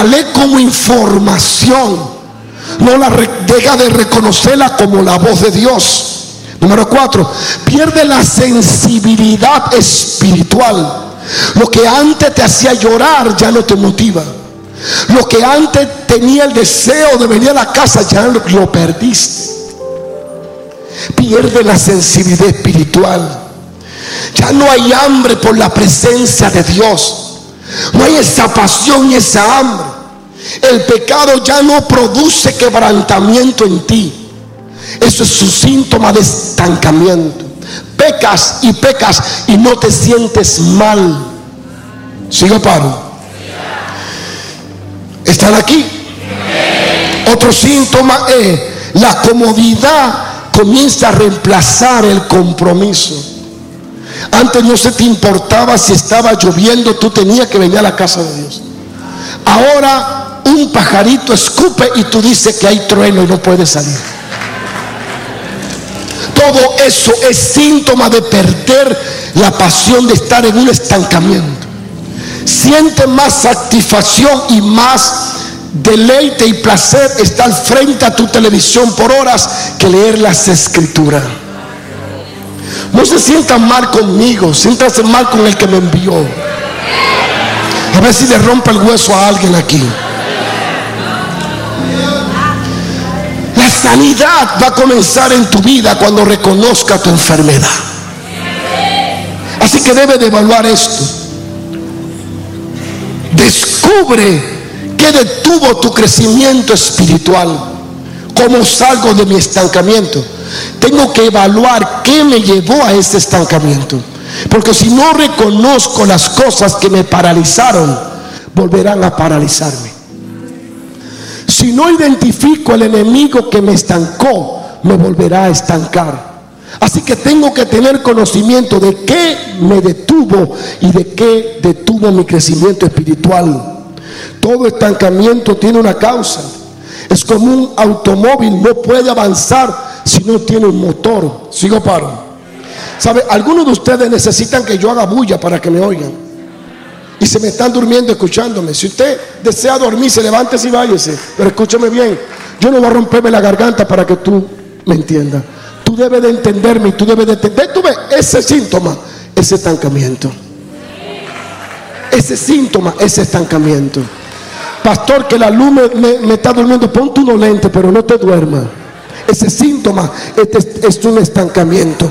la lee como información, no deja de reconocerla como la voz de Dios. Número 4, pierde la sensibilidad espiritual. Lo que antes te hacía llorar ya no te motiva. Lo que antes tenía el deseo de venir a la casa ya lo perdiste. Pierde la sensibilidad espiritual. Ya no hay hambre por la presencia de Dios. No hay esa pasión y esa hambre. El pecado ya no produce quebrantamiento en ti. Eso es un síntoma de estancamiento. Pecas y no te sientes mal. ¿Sigo, paro? ¿Están aquí? Otro síntoma es la comodidad comienza a reemplazar el compromiso. Antes no se te importaba si estaba lloviendo, tú tenías que venir a la casa de Dios. Ahora un pajarito escupe y tú dices que hay trueno y no puedes salir. Todo eso es síntoma de perder la pasión, de estar en un estancamiento. Siente más satisfacción y más deleite y placer estar frente a tu televisión por horas que leer las escrituras. No se sientan mal conmigo, siéntanse mal con el que me envió. A ver si le rompe el hueso a alguien aquí. La sanidad va a comenzar en tu vida cuando reconozca tu enfermedad. Así que debe de evaluar esto. Descubre qué detuvo tu crecimiento espiritual. ¿Cómo salgo de mi estancamiento? Tengo que evaluar qué me llevó a ese estancamiento. Porque si no reconozco las cosas que me paralizaron, volverán a paralizarme. Si no identifico el enemigo que me estancó, me volverá a estancar. Así que tengo que tener conocimiento de qué me detuvo y de qué detuvo mi crecimiento espiritual. Todo estancamiento tiene una causa. Es como un automóvil, no puede avanzar si no tiene un motor. Sigo, paro. ¿Sabe? Algunos de ustedes necesitan que yo haga bulla para que me oigan. Y se me están durmiendo escuchándome. Si usted desea dormirse, levántese y váyase. Pero escúchame bien. Yo no voy a romperme la garganta para que tú me entiendas. Tú debes de entenderme y tú debes de entender. Tú ves ese síntoma, ese estancamiento. Ese síntoma, ese estancamiento. Pastor, que la luz me está durmiendo. Ponte unos lentes, pero no te duermas. Ese síntoma es un estancamiento.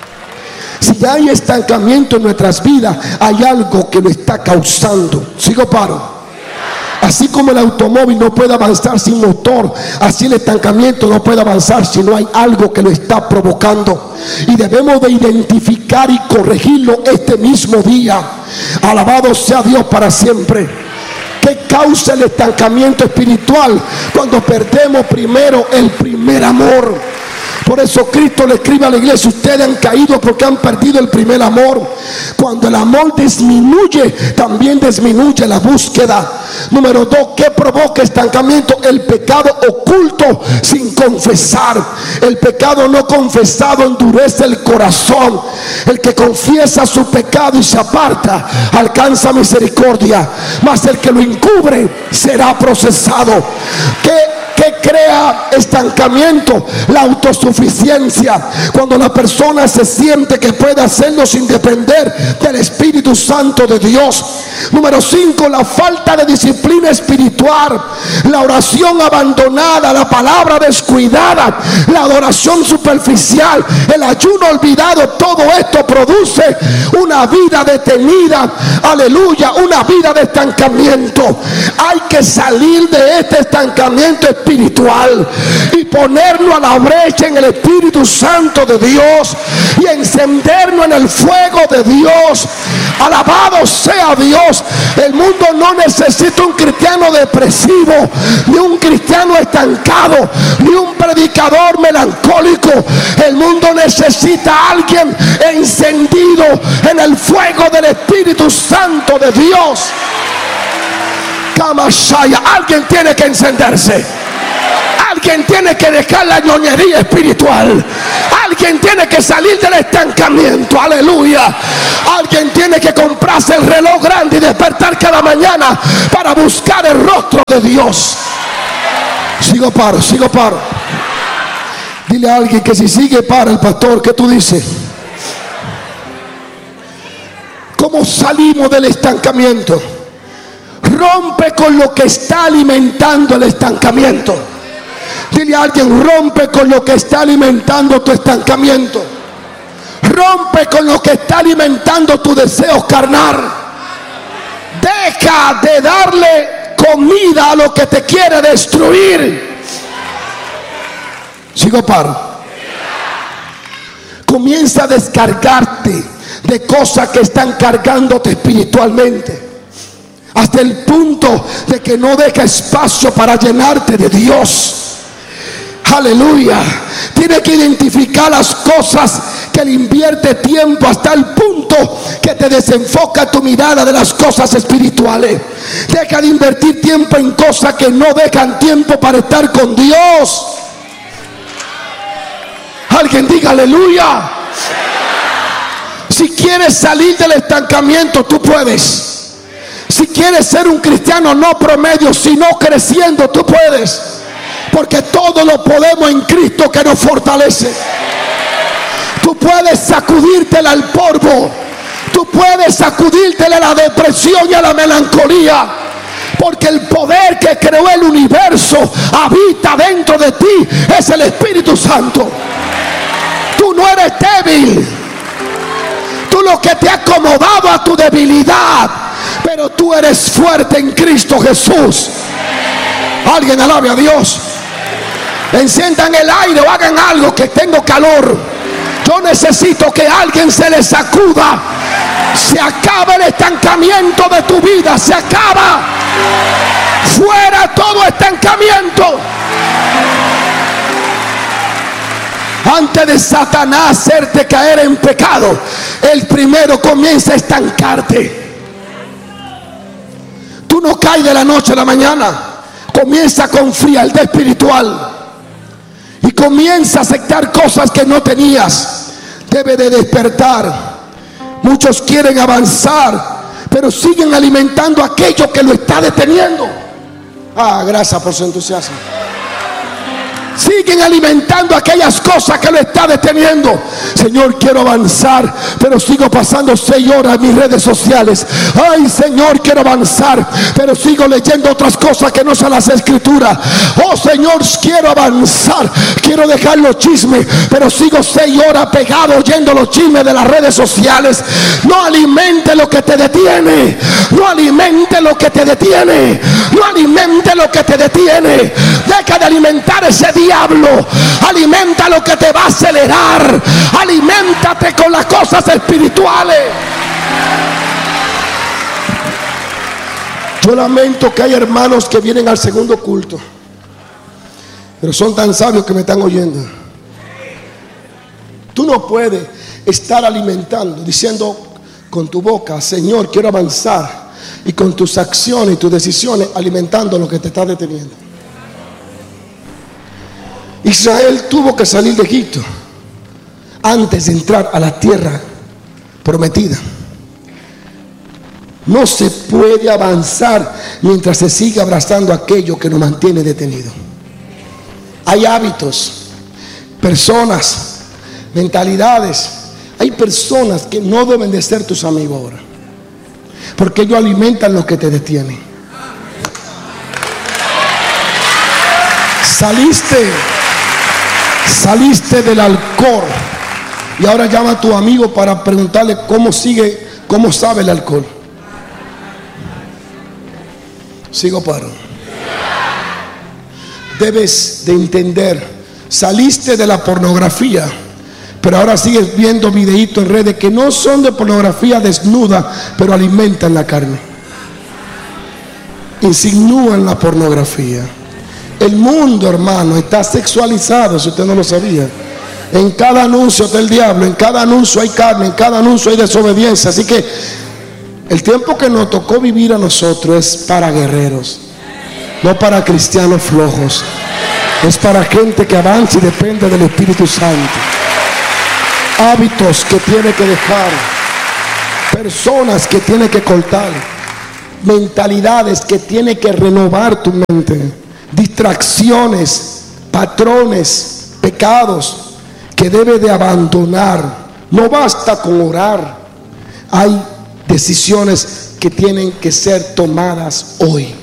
Si ya hay estancamiento en nuestras vidas, hay algo que lo está causando. Sigo, paro. Así como el automóvil no puede avanzar sin motor, así el estancamiento no puede avanzar si no hay algo que lo está provocando. Y debemos de identificar y corregirlo este mismo día. Alabado sea Dios para siempre. ¿Qué causa el estancamiento espiritual? Cuando perdemos primero el primer amor. Por eso Cristo le escribe a la iglesia: ustedes han caído porque han perdido el primer amor. Cuando el amor disminuye, también disminuye la búsqueda. Número 2, ¿qué provoca estancamiento? El pecado oculto sin confesar. El pecado no confesado endurece el corazón. El que confiesa su pecado y se aparta alcanza misericordia, mas el que lo encubre será procesado. ¿Qué crea estancamiento? La autosuficiencia. Cuando la persona se siente que puede hacerlo sin depender del Espíritu Santo de Dios. Número 5, la falta de disciplina espiritual. La oración abandonada, la palabra descuidada, la adoración superficial, el ayuno olvidado. Todo esto produce una vida detenida. Aleluya, una vida de estancamiento. Hay que salir de este estancamiento espiritual y ponerlo a la brecha en el Espíritu Santo de Dios y encenderlo en el fuego de Dios. Alabado sea Dios. El mundo no necesita un cristiano depresivo, ni un cristiano estancado, ni un predicador melancólico. El mundo necesita a alguien encendido en el fuego del Espíritu Santo de Dios. Kamashaya. Alguien tiene que encenderse. Alguien tiene que dejar la ñoñería espiritual. Alguien tiene que salir del estancamiento. Aleluya. Alguien tiene que comprarse el reloj grande y despertar cada mañana para buscar el rostro de Dios. Sigo paro. Dile a alguien que si sigue para el pastor, ¿qué tú dices? ¿Cómo salimos del estancamiento? Rompe con lo que está alimentando el estancamiento. Dile a alguien: rompe con lo que está alimentando tu estancamiento. Rompe con lo que está alimentando tu deseo carnal. Deja de darle comida a lo que te quiere destruir. Sigo paro. Comienza a descargarte de cosas que están cargándote espiritualmente, hasta el punto de que no deja espacio para llenarte de Dios. Aleluya. Tienes que identificar las cosas que le invierte tiempo, hasta el punto que te desenfoca tu mirada de las cosas espirituales. Deja de invertir tiempo en cosas que no dejan tiempo para estar con Dios. Alguien diga aleluya. Si quieres salir del estancamiento, tú puedes. Si quieres ser un cristiano no promedio, sino creciendo, tú puedes. Porque todo lo podemos en Cristo que nos fortalece. Tú puedes sacudírtela al polvo. Tú puedes sacudírtela a la depresión y a la melancolía. Porque el poder que creó el universo habita dentro de ti. Es el Espíritu Santo. Tú no eres débil. Tú lo que te ha acomodado a tu debilidad. Pero tú eres fuerte en Cristo Jesús. Alguien alabe a Dios. Enciendan el aire o hagan algo, que tengo calor. Yo necesito que alguien se le sacuda. Se acaba el estancamiento de tu vida. Se acaba. Fuera todo estancamiento. Antes de Satanás hacerte caer en pecado, el primero comienza a estancarte. Tú no caes de la noche a la mañana. Comienza con frialdad espiritual y comienza a aceptar cosas que no tenías. Debe de despertar. Muchos quieren avanzar, pero siguen alimentando aquello que lo está deteniendo. Gracias por su entusiasmo. Siguen alimentando aquellas cosas que lo está deteniendo. Señor, quiero avanzar, pero sigo pasando 6 horas en mis redes sociales. Ay, Señor, quiero avanzar, pero sigo leyendo otras cosas que no son las escrituras. Oh, Señor, quiero avanzar, quiero dejar los chismes, pero sigo 6 horas pegado oyendo los chismes de las redes sociales. No alimente lo que te detiene. No alimente lo que te detiene. No alimente lo que te detiene. Deja de alimentar ese diablo. Alimenta lo que te va a acelerar. Aliméntate con las cosas espirituales. Yo lamento que hay hermanos que vienen al segundo culto, pero son tan sabios que me están oyendo. Tú no puedes estar alimentando, diciendo con tu boca: Señor, quiero avanzar, y con tus acciones y tus decisiones alimentando lo que te está deteniendo. Israel tuvo que salir de Egipto antes de entrar a la tierra prometida. No se puede avanzar mientras se sigue abrazando aquello que nos mantiene detenido. Hay hábitos, personas, mentalidades. Hay personas que no deben de ser tus amigos ahora, porque ellos alimentan lo que te detiene. Saliste del alcohol y ahora llama a tu amigo para preguntarle cómo sabe el alcohol. Sigo paro. Debes de entender, saliste de la pornografía, pero ahora sigues viendo videitos en redes que no son de pornografía desnuda, pero alimentan la carne. Insinúan la pornografía. El mundo, hermano, está sexualizado, si usted no lo sabía. En cada anuncio está el diablo, en cada anuncio hay carne, en cada anuncio hay desobediencia. Así que el tiempo que nos tocó vivir a nosotros es para guerreros, no para cristianos flojos. Es para gente que avanza y depende del Espíritu Santo. Hábitos que tiene que dejar, personas que tiene que cortar, mentalidades que tiene que renovar tu mente, distracciones, patrones, pecados que debe de abandonar. No basta con orar, hay decisiones que tienen que ser tomadas hoy.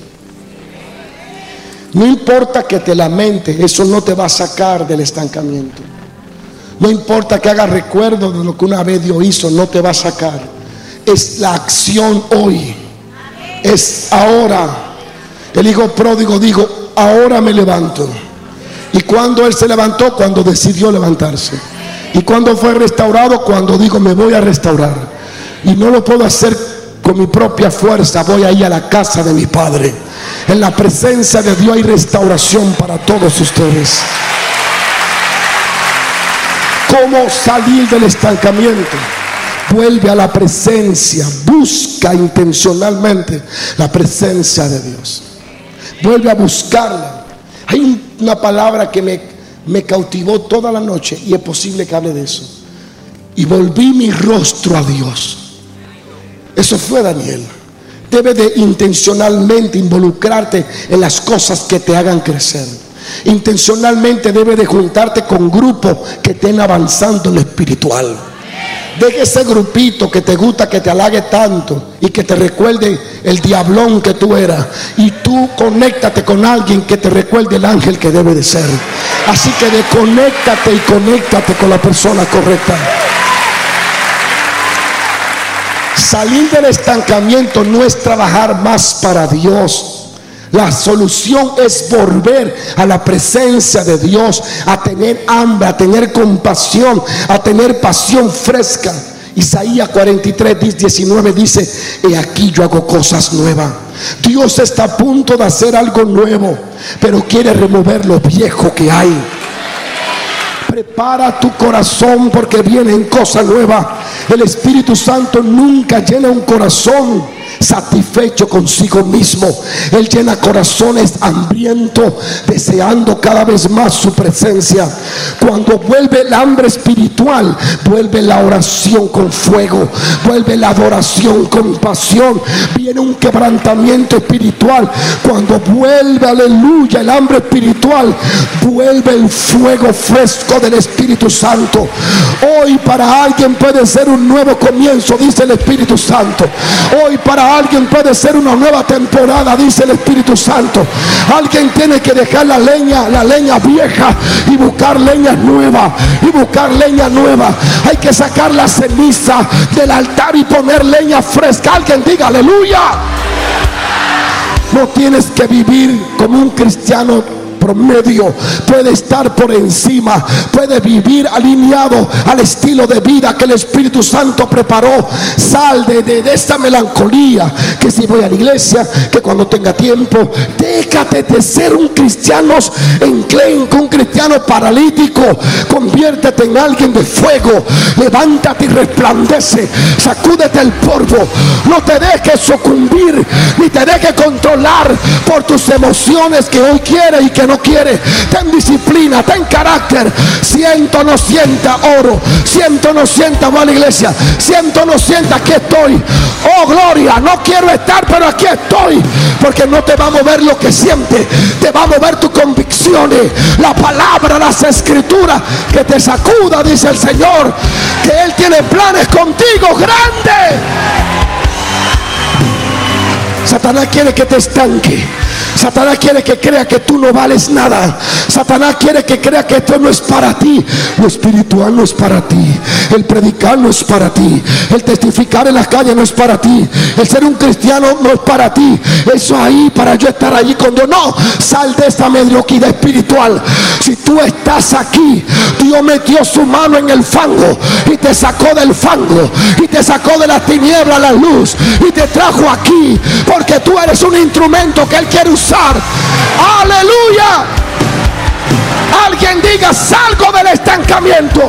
No importa que te lamentes, eso no te va a sacar del estancamiento. No importa que hagas recuerdo de lo que una vez Dios hizo, no te va a sacar. Es la acción hoy. Es ahora. El hijo pródigo dijo: ahora me levanto. Y cuando él se levantó, cuando decidió levantarse. Y cuando fue restaurado, cuando dijo: me voy a restaurar. Y no lo puedo hacer con mi propia fuerza, voy a ir a la casa de mi Padre. En la presencia de Dios hay restauración para todos ustedes. ¿Cómo salir del estancamiento? Vuelve a la presencia, busca intencionalmente la presencia de Dios. Vuelve a buscarla. Hay una palabra que me cautivó toda la noche y es posible que hable de eso. Y volví mi rostro a Dios. Eso fue Daniel. Debes de intencionalmente involucrarte en las cosas que te hagan crecer. Intencionalmente debes de juntarte con grupos que estén avanzando en lo espiritual. Deja ese grupito que te gusta que te halague tanto y que te recuerde el diablón que tú eras, y tú conéctate con alguien que te recuerde el ángel que debe de ser. Así que desconéctate y conéctate con la persona correcta. Salir del estancamiento no es trabajar más para Dios. La solución es volver a la presencia de Dios, a tener hambre, a tener compasión, a tener pasión fresca. Isaías 43:19 dice: he aquí yo hago cosas nuevas. Dios está a punto de hacer algo nuevo, pero quiere remover lo viejo que hay. Prepara tu corazón porque vienen cosas nuevas. El Espíritu Santo nunca llena un corazón satisfecho consigo mismo. Él llena corazones hambrientos, deseando cada vez más su presencia. Cuando vuelve el hambre espiritual, vuelve la oración con fuego, vuelve la adoración con pasión, viene un quebrantamiento espiritual. Cuando vuelve, aleluya, el hambre espiritual, vuelve el fuego fresco del Espíritu Santo. Hoy para alguien puede ser un nuevo comienzo, dice el Espíritu Santo. Hoy para alguien puede ser una nueva temporada, dice el Espíritu Santo. Alguien tiene que dejar la leña vieja y buscar leña nueva, Hay que sacar la ceniza del altar y poner leña fresca. Alguien diga aleluya. No tienes que vivir como un cristiano promedio, puede estar por encima, puede vivir alineado al estilo de vida que el Espíritu Santo preparó. Sal de esta melancolía, que si voy a la iglesia, que cuando tenga tiempo. Déjate de ser un cristiano enclenco, un cristiano paralítico. Conviértete en alguien de fuego. Levántate y resplandece, sacúdete el polvo. No te dejes sucumbir, ni te dejes controlar por tus emociones que hoy quieres y que no quiere. Ten disciplina, ten carácter. Siento no sienta, oro. Siento no sienta, voy a la iglesia. Siento no sienta, aquí estoy. Oh gloria, no quiero estar, pero aquí estoy. Porque no te va a mover lo que sientes, te va a mover tus convicciones, la palabra, las escrituras. Que te sacuda, dice el Señor, que Él tiene planes contigo grandes. Satanás quiere que te estanque. Satanás quiere que crea que tú no vales nada. Satanás quiere que crea que esto no es para ti. Lo espiritual no es para ti. El predicar no es para ti. El testificar en las calles no es para ti. El ser un cristiano no es para ti. Eso ahí para yo estar allí con Dios. No, sal de esta mediocridad espiritual. Si tú estás aquí, Dios metió su mano en el fango y te sacó del fango y te sacó de la tiniebla a la luz y te trajo aquí porque tú eres un instrumento que Él quiere usar. Aleluya. Alguien diga: salgo del estancamiento.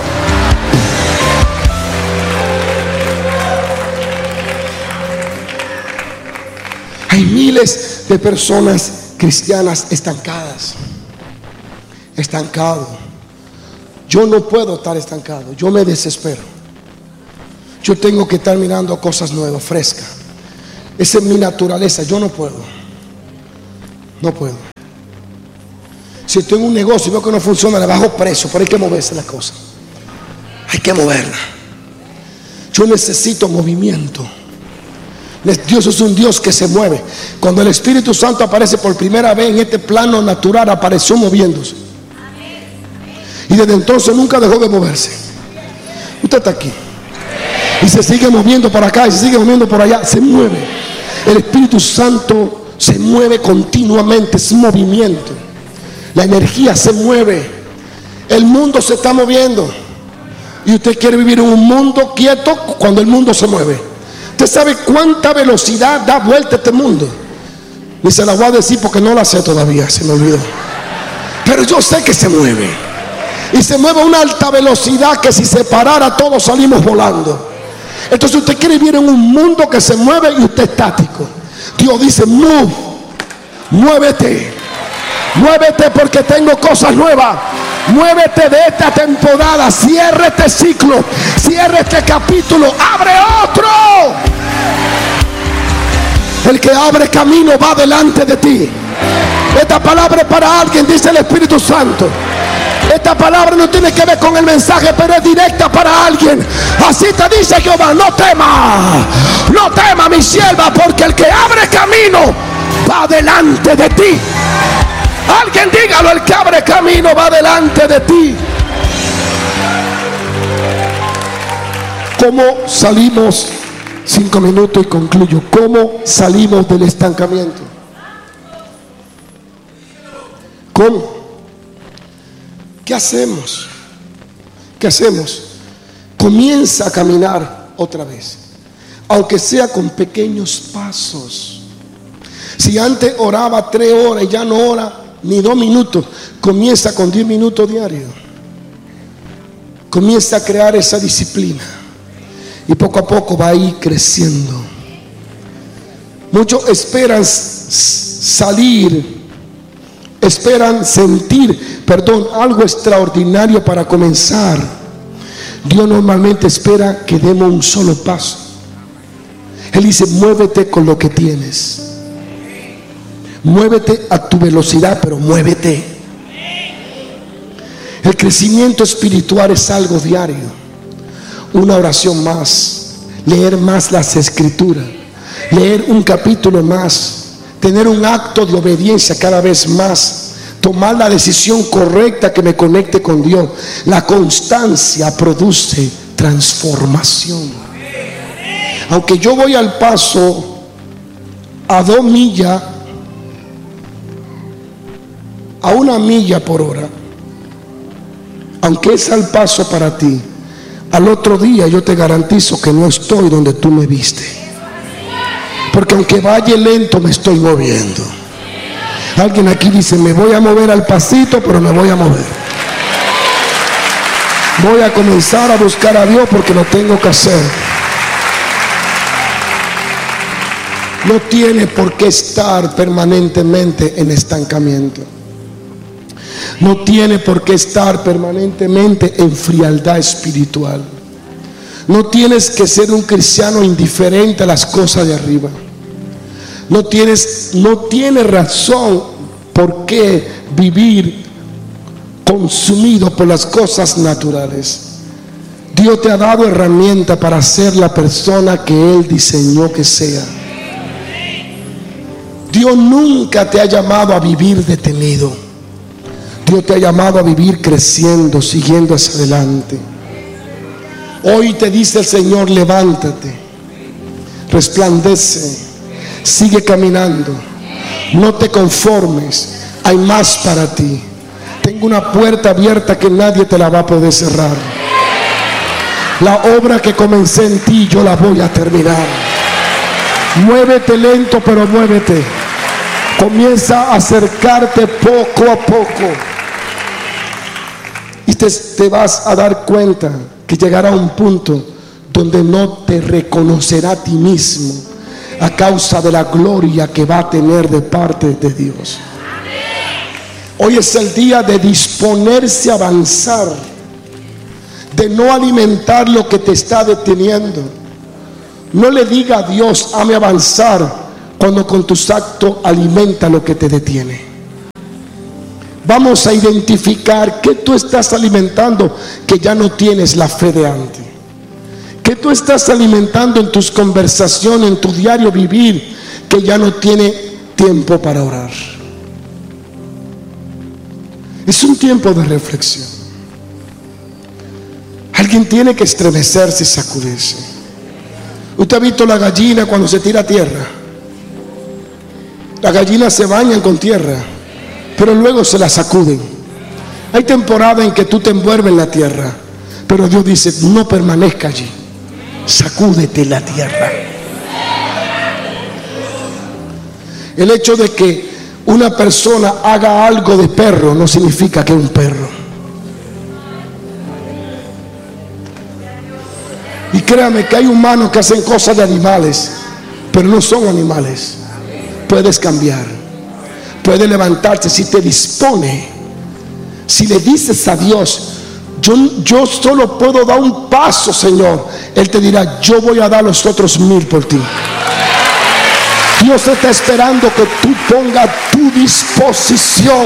Hay miles de personas cristianas estancadas. estancado. Yo no puedo estar estancado, yo me desespero. Yo tengo que estar mirando cosas nuevas, frescas. Esa es mi naturaleza, yo no puedo. No puedo. Si estoy en un negocio y veo que no funciona, le bajo precio, pero hay que moverse la cosa. Hay que moverla. Yo necesito movimiento. Dios es un Dios que se mueve. Cuando el Espíritu Santo aparece por primera vez en este plano natural, apareció moviéndose. Y desde entonces nunca dejó de moverse. Usted está aquí y se sigue moviendo por acá y se sigue moviendo por allá. Se mueve. El Espíritu Santo se mueve continuamente. Es movimiento. La energía se mueve. El mundo se está moviendo. Y usted quiere vivir en un mundo quieto cuando el mundo se mueve. ¿Usted sabe cuánta velocidad da vuelta este mundo? Ni se la voy a decir porque no la sé todavía, se me olvidó. Pero yo sé que se mueve. Y se mueve a una alta velocidad que si se parara todos salimos volando. Entonces usted quiere vivir en un mundo que se mueve y usted estático. Dios dice, move, muévete. Muévete porque tengo cosas nuevas. Muévete de esta temporada. Cierra este ciclo. Cierra este capítulo. Abre otro. El que abre camino va delante de ti. Esta palabra es para alguien, dice el Espíritu Santo. Esta palabra no tiene que ver con el mensaje, pero es directa para alguien. Así te dice Jehová, no temas. No temas, mi sierva, porque el que abre camino va delante de ti. Alguien dígalo, el que abre camino va delante de ti. ¿Cómo salimos? 5 minutos y concluyo. ¿Cómo salimos del estancamiento? ¿Cómo? ¿Qué hacemos? ¿Qué hacemos? Comienza a caminar otra vez, aunque sea con pequeños pasos. Si antes oraba 3 horas y ya no ora ni 2 minutos, comienza con 10 minutos diarios. Comienza a crear esa disciplina y poco a poco va a ir creciendo. Muchos esperan sentir algo extraordinario para comenzar. Dios normalmente espera que demos un solo paso. Él dice, muévete con lo que tienes. Muévete a tu velocidad, pero muévete. El crecimiento espiritual es algo diario. Una oración más, leer más las Escrituras, leer un capítulo más, tener un acto de obediencia cada vez más, tomar la decisión correcta que me conecte con Dios. La constancia produce transformación. Aunque yo voy al paso a 2 millas, a 1 milla por hora, aunque es al paso para ti, al otro día yo te garantizo que no estoy donde tú me viste, porque aunque vaya lento me estoy moviendo. Alguien aquí dice, me voy a mover al pasito, pero me voy a mover. Voy a comenzar a buscar a Dios porque lo tengo que hacer. No tiene por qué estar permanentemente en estancamiento. No tiene por qué estar permanentemente en frialdad espiritual. No tienes que ser un cristiano indiferente a las cosas de arriba. No tienes razón por qué vivir consumido por las cosas naturales. Dios te ha dado herramientas para ser la persona que Él diseñó que sea. Dios nunca te ha llamado a vivir detenido. Dios te ha llamado a vivir creciendo, siguiendo hacia adelante. Hoy te dice el Señor, levántate, resplandece, sigue caminando, no te conformes, hay más para ti. Tengo una puerta abierta que nadie te la va a poder cerrar. La obra que comencé en ti yo la voy a terminar. Muévete lento, pero muévete. Comienza a acercarte poco a poco y te vas a dar cuenta que llegará un punto donde no te reconocerá a ti mismo a causa de la gloria que va a tener de parte de Dios. Hoy es el día de disponerse a avanzar, de no alimentar lo que te está deteniendo. No le diga a Dios, hazme avanzar, cuando con tus actos alimenta lo que te detiene. Vamos a identificar qué tú estás alimentando que ya no tienes la fe de antes. ¿Qué tú estás alimentando en tus conversaciones, en tu diario vivir, que ya no tiene tiempo para orar? Es un tiempo de reflexión. Alguien tiene que estremecerse y sacudirse. ¿Usted ha visto la gallina cuando se tira a tierra? Las gallinas se bañan con tierra, pero luego se la sacuden. Hay temporadas en que tú te envuelves en la tierra, pero Dios dice, no permanezca allí, sacúdete la tierra. El hecho de que una persona haga algo de perro no significa que es un perro. Y créame que hay humanos que hacen cosas de animales, pero no son animales. Puedes cambiar, puedes levantarte si te dispone. Si le dices a Dios, yo solo puedo dar un paso, Señor, Él te dirá, yo voy a dar los otros 1000 por ti. Dios está esperando que tú pongas tu disposición,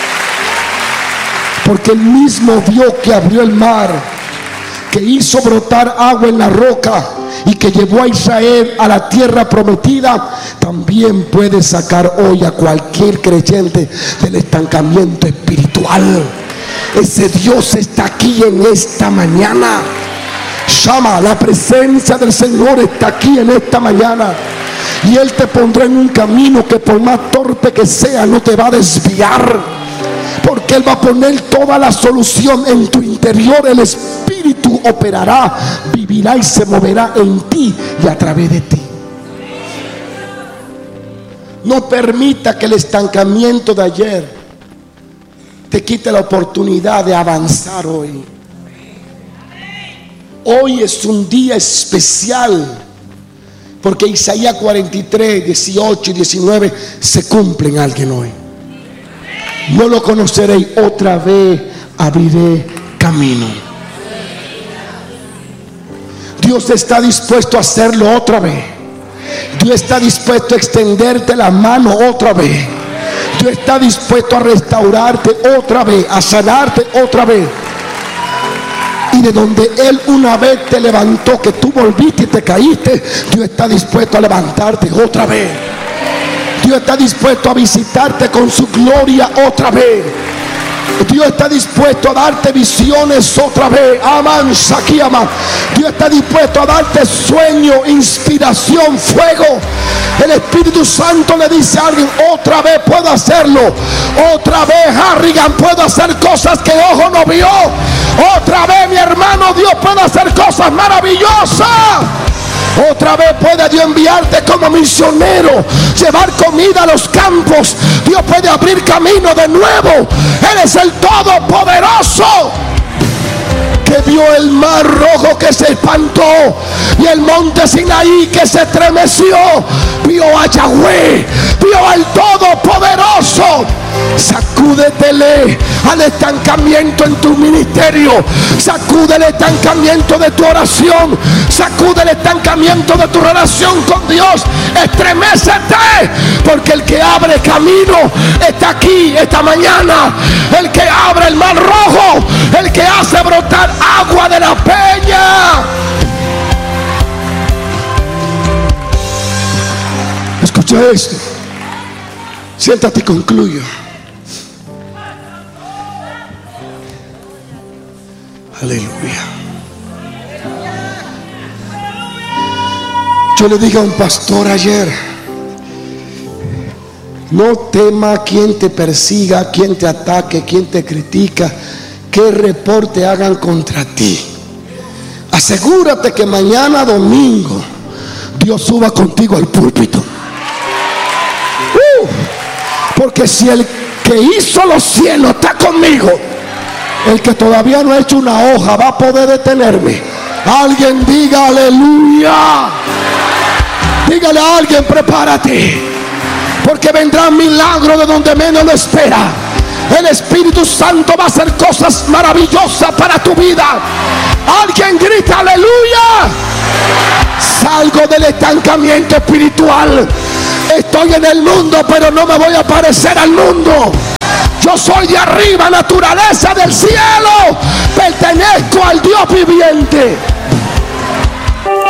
porque el mismo Dios que abrió el mar, que hizo brotar agua en la roca y que llevó a Israel a la tierra prometida, también puede sacar hoy a cualquier creyente del estancamiento espiritual. Ese Dios está aquí en esta mañana. Llama, la presencia del Señor está aquí en esta mañana. Y Él te pondrá en un camino que por más torpe que sea no te va a desviar, porque Él va a poner toda la solución en tu interior. El Espíritu operará, vivirá y se moverá en ti y a través de ti. No permita que el estancamiento de ayer te quite la oportunidad de avanzar hoy. Hoy es un día especial, porque Isaías 43, 18 y 19 se cumplen en alguien hoy. No lo conoceréis, otra vez abriré camino. Dios está dispuesto a hacerlo otra vez. Dios está dispuesto a extenderte la mano otra vez. Dios está dispuesto a restaurarte otra vez, a sanarte otra vez. Y de donde Él una vez te levantó, que tú volviste y te caíste, Dios está dispuesto a levantarte otra vez. Dios está dispuesto a visitarte con su gloria otra vez. Dios está dispuesto a darte visiones otra vez. Aman, Sakiama. Dios está dispuesto a darte sueño, inspiración, fuego. El Espíritu Santo le dice a alguien, otra vez puedo hacerlo. Otra vez, Harrigan, puedo hacer cosas que ojo no vio. Otra vez, mi hermano, Dios puede hacer cosas maravillosas. Otra vez puede Dios enviarte como misionero, llevar comida a los campos. Dios puede abrir camino de nuevo. Él es el Todopoderoso, que vio el mar rojo que se espantó y el monte Sinaí que se estremeció. Vio a Yahweh, vio al Todopoderoso. Sacúdetele al estancamiento en tu ministerio. Sacude el estancamiento de tu oración. Sacude el estancamiento de tu relación con Dios. Estremécete, porque el que abre camino está aquí esta mañana. El que abre el mar rojo, el que hace brotar agua de la peña. Escucha esto. Siéntate y concluyo. Aleluya. Yo le dije a un pastor ayer, no tema quien te persiga, quien te ataque, quien te critica, qué reporte hagan contra ti. Asegúrate que mañana domingo Dios suba contigo al púlpito. Porque si el que hizo los cielos está conmigo, el que todavía no ha hecho una hoja va a poder detenerme. Alguien diga aleluya. Dígale a alguien, prepárate, porque vendrán milagros de donde menos lo espera. El Espíritu Santo va a hacer cosas maravillosas para tu vida. Alguien grita aleluya. Salgo del estancamiento espiritual. Estoy en el mundo, pero no me voy a parecer al mundo. Yo soy de arriba, naturaleza del cielo. Pertenezco al Dios viviente.